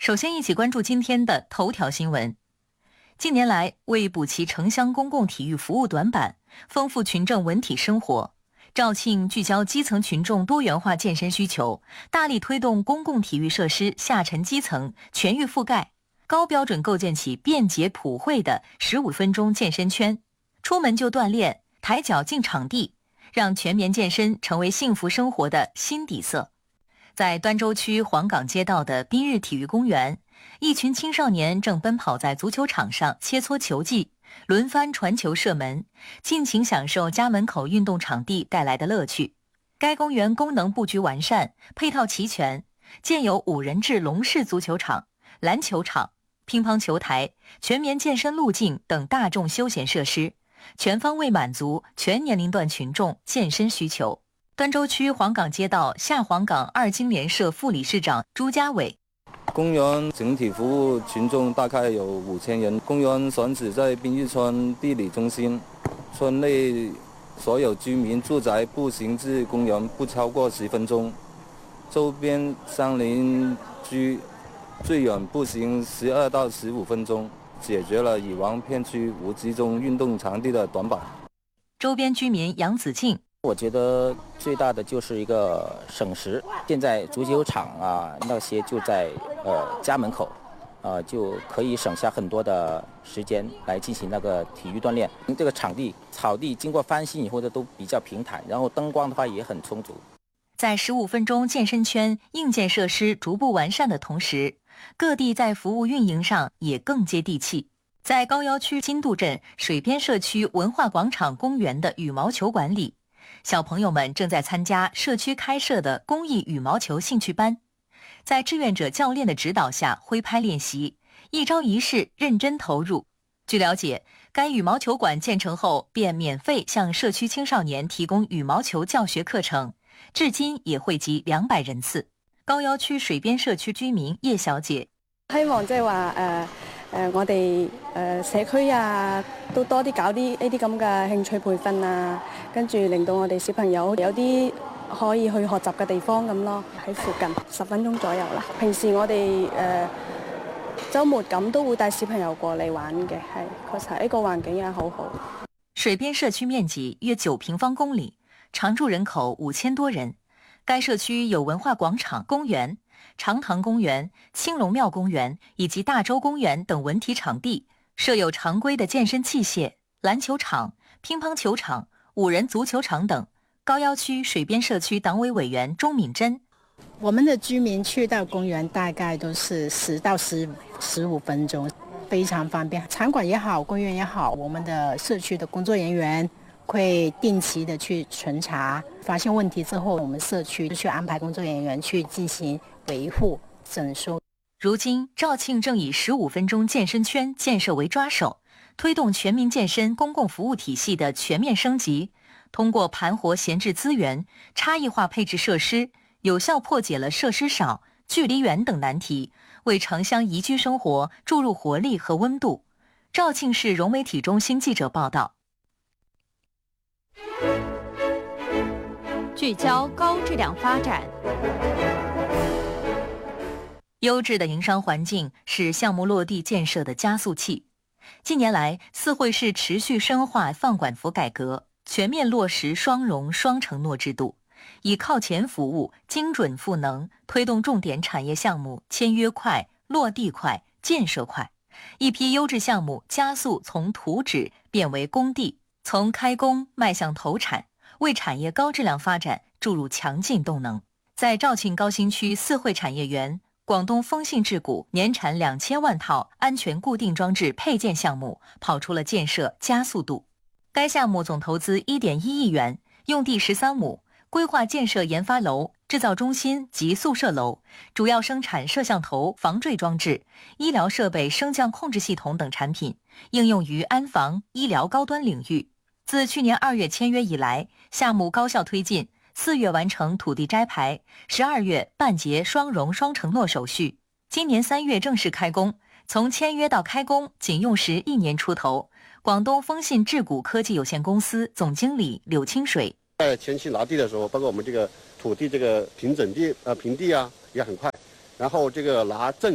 首先一起关注今天的头条新闻。近年来，为补齐城乡公共体育服务短板，丰富群众文体生活，肇庆聚焦基层群众多元化健身需求，大力推动公共体育设施下沉基层全域覆盖，高标准构建起便捷普惠的15分钟健身圈，出门就锻炼，抬脚进场地，让全民健身成为幸福生活的新底色。在端州区黄岗街道的滨日体育公园，一群青少年正奔跑在足球场上切磋球技，轮番传球射门，尽情享受家门口运动场地带来的乐趣。该公园功能布局完善，配套齐全，建有5人制龙式足球场、篮球场、乒乓球台、全民健身路径等大众休闲设施，全方位满足全年龄段群众健身需求。端州区黄岗街道下黄岗2金联社副理事长朱家伟， 公园整体服务群众大概有5000人。公园选址在滨日村地理中心，村内所有居民住宅步行至公园不超过10分钟，周边山林居最远步行12到15分钟，解决了以往片区无集中运动场地的短板。 周边居民杨子静， 我觉得最大的就是一个省时，现在足球场啊那些就在家门口，就可以省下很多的时间来进行那个体育锻炼。这个场地草地经过翻新以后的都比较平坦，然后灯光的话也很充足。 在15分钟健身圈硬件设施逐步完善的同时，各地在服务运营上也更接地气。在高要区金渡镇水边社区文化广场公园的羽毛球馆里，小朋友们正在参加社区开设的公益羽毛球兴趣班，在志愿者教练的指导下挥拍练习，一招一式认真投入。据了解，该羽毛球馆建成后便免费向社区青少年提供羽毛球教学課程，至今也惠及200人次。高要區水邊社區居民葉小姐， 希望即係話我哋社區啊，都多啲搞啲呢啲咁嘅興趣培訓啊，跟住令到我哋小朋友有啲可以去學習嘅地方咁咯，喺附近10分鐘左右啦。平時我哋週末咁都會帶小朋友過嚟玩嘅，係確實呢個環境也好好。 水邊社區面積約9平方公里，常住人口5000多人。該社區有文化廣場、公園、長塘公園、青龍廟公園以及大洲公園等文體場地，設有常規的健身器械、籃球場、乒乓球場、5人足球場等。高要區水邊社區黨委委員鍾敏珍， 我們的居民去到公園大概都是10到15分鐘，非常方便。場館也好，公園也好，我們的社區的工作人員會定期的去巡查，發現問題之後，我們社區就去安排工作人員去進行維護整修。 如今，肇慶正以15分鐘健身圈建設為抓手，推動全民健身公共服務體系的全面升級。通過盤活閒置資源、差異化配置設施，有效破解了設施少、距離遠等難題，為城鄉宜居生活注入活力和溫度。肇慶市融媒體中心記者報道。 聚焦高質量發展。 優質的營商環境是項目落地建設的加速器。近年來，四會市持續深化放管服改革，全面落實雙融雙承諾制度，以靠前服務、精準賦能，推動重點產業項目簽約快、落地快、建設快。一批優質項目加速從圖紙變為工地，從開工邁向投產，為產業高質量發展注入強勁動能。在肇慶高新區四會產業園，廣東風信智谷年產2000萬套安全固定裝置配件項目跑出了建設加速度。該項目總投資1.1億元，用地13畝，規劃建設研發樓、製造中心及宿舍樓，主要生產攝像頭防墜裝置、醫療設備升降控制系統等產品，應用於安防、醫療高端領域。自去年2月簽約以來，項目高效推進，4月完成土地摘牌，12月辦結雙融雙承諾手續，今年3月正式開工。從簽約到開工僅用時1年出頭。廣東風信智谷科技有限公司總經理柳清水， 在前期拿地的時候，包括我們這個土地這個平整地平地啊也很快，然後這個拿證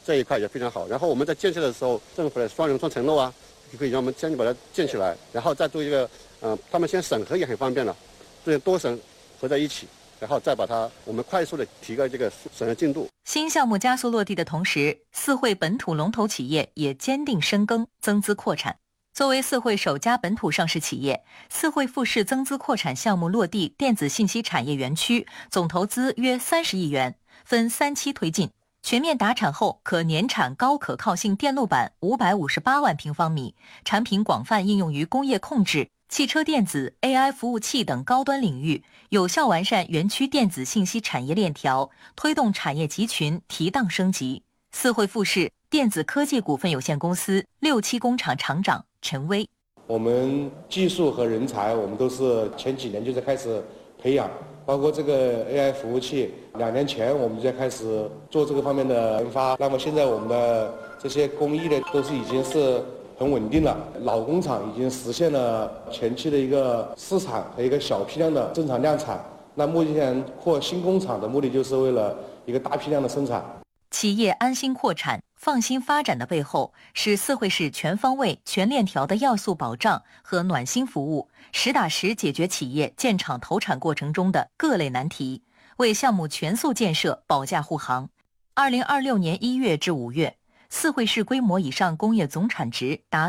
这一块也非常好。然后我们在建设的时候，政府的双融双承诺啊，就可以让我们先把它建起来，然后再做一个他们先审核也很方便了，这些多省合在一起。然后再把它，我们快速的提高这个审核进度。 新项目加速落地的同时，四会本土龙头企业也坚定深耕，增资扩产。作为四会首家本土上市企业，四会富士增资扩产项目落地电子信息产业园区，总投资约30亿元，分3期推进。全面达产后，可年产高可靠性电路板558万平方米，产品广泛应用于工业控制、汽车电子、AI 服务器等高端领域，有效完善园区电子信息产业链条，推动产业集群提档升级。四会富士电子科技股份有限公司6期工厂厂长陈威： 我们技术和人才，我们都是前几年就在开始培养，包括这个 AI 服务器，2年前我们就在开始做这个方面的研发。那么现在我们的这些工艺呢，都是已经是很稳定了，老工厂已经实现了前期的一个试产和一个小批量的正常量产。那目前扩新工厂的目的就是为了一个大批量的生产。 企业安心扩产、放心发展的背后，是四会市全方位、全链条的要素保障和暖心服务，实打实解决企业建厂投产过程中的各类难题，为项目全速建设保驾护航。2026年1月至5月，四会市规模以上工业总产值达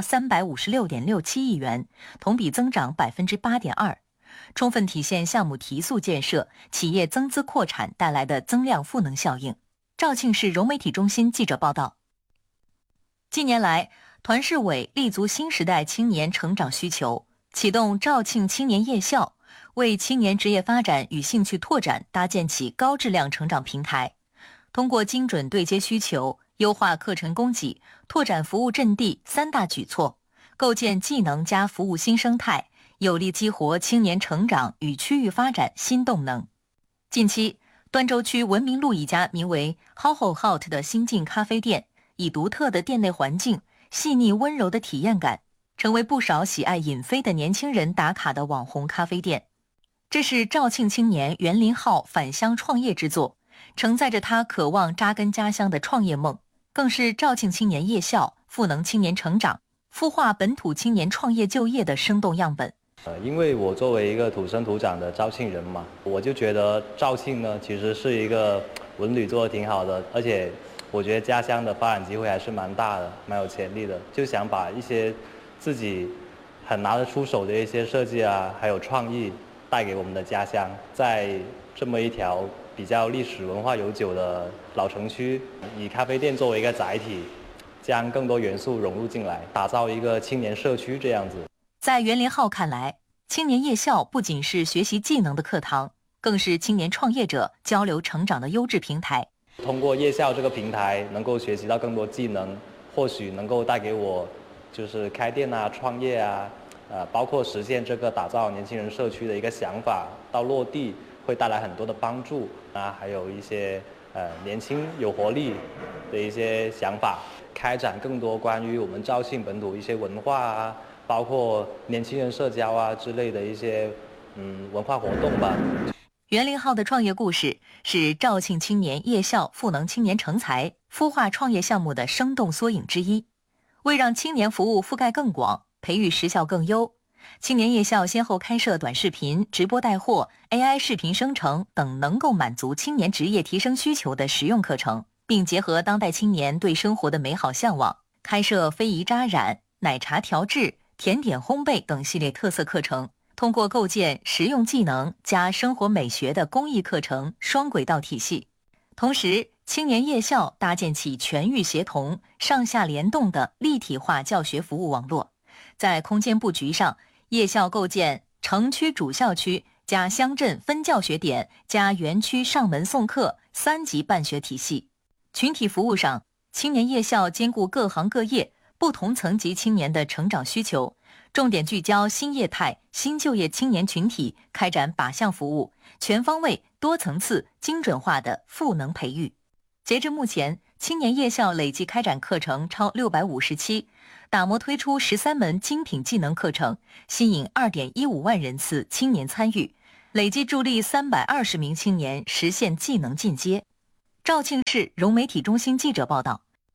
356.67亿元，同比增长8.2%，充分体现项目提速建设、企业增资扩产带来的增量赋能效应。肇庆市融媒体中心记者报道，近年来，团市委立足新时代青年成长需求，启动肇庆青年夜校，为青年职业发展与兴趣拓展搭建起高质量成长平台。通过精准对接需求、优化课程供给、拓展服务阵地3大举措，构建技能加服务新生态，有力激活青年成长与区域发展新动能。近期，端州区文明路一家名为 How Hot 的新晋咖啡店，以独特的店内环境、细腻温柔的体验感，成为不少喜爱饮啡的年轻人打卡的网红咖啡店。这是肇庆青年袁林浩返乡创业之作，承载着他渴望扎根家乡的创业梦，更是肇庆青年夜校赋能青年成长、孵化本土青年创业就业的生动样本。 因为我作为一个土生土长的肇庆人嘛，我就觉得肇庆呢其实是一个文旅做得挺好的，而且我觉得家乡的发展机会还是蛮大的，蛮有潜力的，就想把一些自己很拿得出手的一些设计啊，还有创意带给我们的家乡。在这么一条比较历史文化悠久的老城区，以咖啡店作为一个载体，将更多元素融入进来，打造一个青年社区这样子。 在袁林浩看来，青年夜校不仅是学习技能的课堂，更是青年创业者交流成长的优质平台。 通过夜校这个平台，能够学习到更多技能，或许能够带给我就是开店啊、创业啊，包括实现这个打造年轻人社区的一个想法，到落地会带来很多的帮助啊，还有一些年轻有活力的一些想法，开展更多关于我们肇庆本土一些文化啊，包括年轻人社交啊之类的一些文化活动吧。 袁林浩的创业故事是肇庆青年夜校赋能青年成才、孵化创业项目的生动缩影之一。为让青年服务覆盖更广，培育实效更优，青年夜校先后开设短视频、直播带货、AI 视频生成等能够满足青年职业提升需求的实用课程，并结合当代青年对生活的美好向往，开设非遗扎染、奶茶调制、甜点烘焙等系列特色课程，通过构建实用技能加生活美学的公益课程双轨道体系。同时，青年夜校搭建起全域协同、上下联动的立体化教学服务网络。在空间布局上，夜校构建城区主校区加乡镇分教学点加园区上门送课3级办学体系。群体服务上，青年夜校兼顾各行各业、不同层级青年的成长需求，重点聚焦新业态、新就业青年群体，开展靶向服务，全方位、多层次、精准化的赋能培育。截至目前，青年夜校累计开展课程超650期，打磨推出13门精品技能课程，吸引2.15万人次青年参与，累计助力320名青年实现技能进阶。肇庆市融媒体中心记者报道。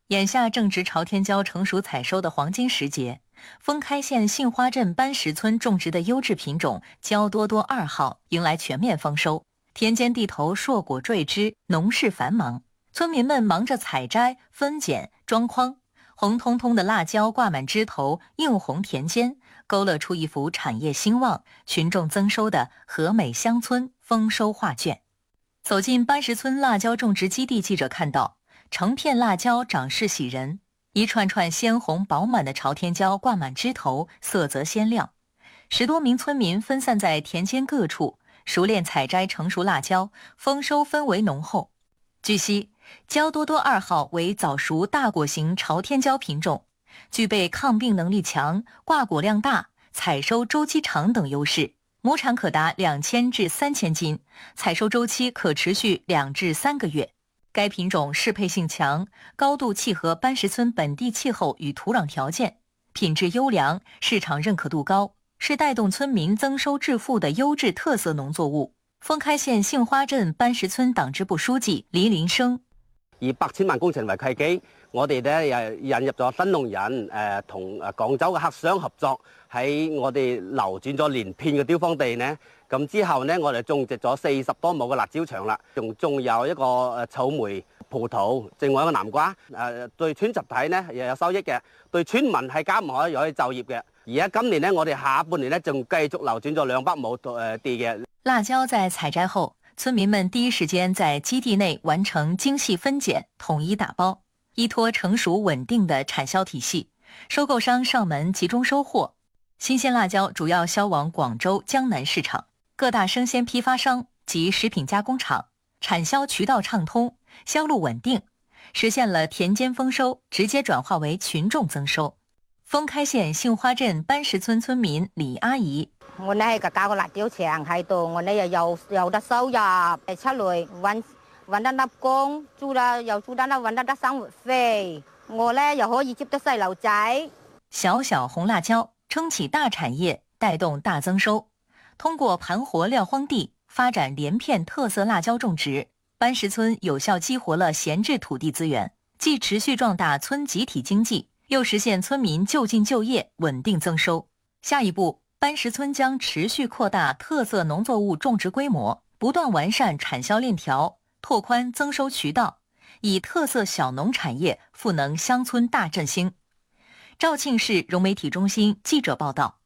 眼下正值朝天椒成熟采收的黄金时节，封开县杏花镇班石村种植的优质品种椒多多2号迎来全面丰收，田间地头硕果缀枝，农事繁忙，村民们忙着采摘、分拣、装筐，红彤彤的辣椒挂满枝头，映红田间，勾勒出一幅产业兴旺、群众增收的和美乡村丰收画卷。走进班石村辣椒种植基地，记者看到成片辣椒长势喜人，一串串鲜红饱满的朝天椒挂满枝头，色泽鲜亮。10多名村民分散在田间各处，熟练采摘成熟辣椒，丰收氛围浓厚。据悉，椒多多2号为早熟大果型朝天椒品种，具备抗病能力强、挂果量大、采收周期长等优势，亩产可达2000至3000斤，采收周期可持续2至3个月。该品种适配性强，高度契合班石村本地气候与土壤条件，品质优良，市场认可度高，是带动村民增收致富的优质特色農作物。封開縣杏花鎮班石村黨支部書記李林生， 以8千萬工程為契機，我哋咧又引入咗新農人，同廣州嘅黑商合作，喺我哋流轉咗連片嘅雕荒地呢。咁之後呢，我哋種植咗40多畝嘅辣椒場啦，仲有一個草莓、葡萄，另外一個南瓜，對村集體呢又有收益嘅，對村民喺加盟又可以就業嘅。而家今年呢，我哋下半年呢仲繼續流轉咗200畝地嘅。 辣椒在採摘後，村民們第一時間在基地內完成精細分揀，統一打包，依託成熟穩定的產銷體系，收購商上門集中收貨。新鮮辣椒主要銷往廣州、江南市場，各大生鮮批發商及食品加工廠，產銷渠道暢通，銷路穩定，實現了田間豐收直接轉化為群眾增收。封開縣杏花鎮班石村村民李阿姨， 我呢係搞個辣椒場喺度，我呢又有得收入，出嚟揾得粒工，又揾得生活費，我呢又可以接得細路仔。 小小紅辣椒撐起大產業，帶動大增收。通過盤活撂荒地，發展連片特色辣椒種植，班石村有效激活了閒置土地資源，既持續壯大村集體經濟，又實現村民就近就業，穩定增收。下一步，班石村將持續擴大特色農作物種植規模，不斷完善產銷鏈條，拓寬增收渠道，以特色小農產業賦能鄉村大振興。肇慶市融媒體中心記者報道。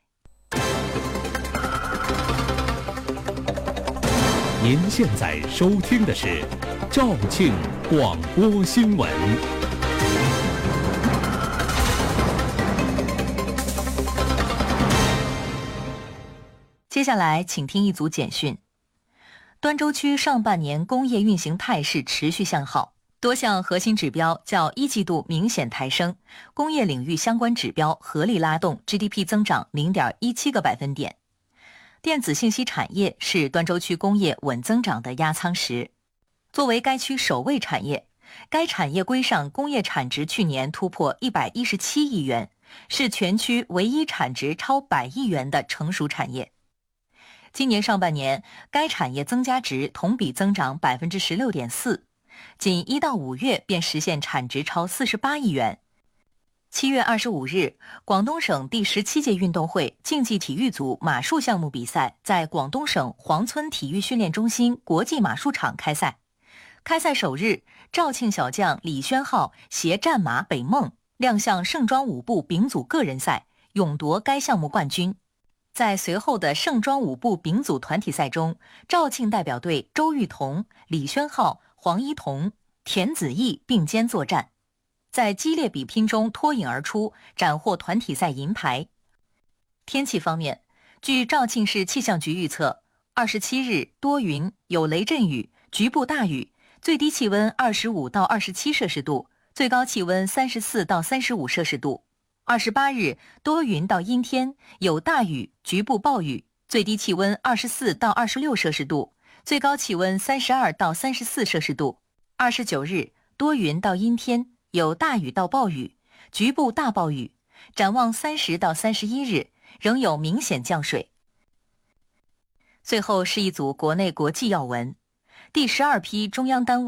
您现在收聽的是肇慶廣播新聞。 接下來請聽一組簡訊。端州區上半年工業運行態勢持續向好，多項核心指標較一季度明顯抬升，工業領域相關指標合力拉動 GDP 增長 0.17個百分點。電子信息產業是端州區工業穩增長的壓艙石。作為該區首位產業，該產業規上工業產值去年突破117億元，是全區唯一產值超100億元的成熟產業。今年上半年，該產業增加值同比增長 16.4%， 僅1到5月便實現產值超48億元。7月25日，廣東省第17屆運動會競技體育組馬術項目比賽在廣東省黃村體育訓練中心國際馬術場開賽。開賽首日，肇慶小將李宣浩攜戰馬北夢亮相盛裝舞步丙組個人賽，勇奪該項目冠軍。在隨後的盛裝舞步丙組團體賽中，肇慶代表隊周玉彤、李宣浩、黃一彤、田子毅並肩作戰，在激烈比拼中脫穎而出，斬獲團體賽銀牌。天氣方面，據肇慶市氣象局預測，27日多雲，有雷陣雨，局部大雨，最低氣溫25到27攝氏度，最高氣溫34到35攝氏度。28日多雲到陰天，有大雨，局部暴雨，最低氣溫24到26攝氏度，最高氣溫32到34攝氏度。29日多雲到陰天，有大雨到暴雨，局部大暴雨。展望30到31日，仍有明顯降水。最後是一組國內國際要聞。第12批中央單位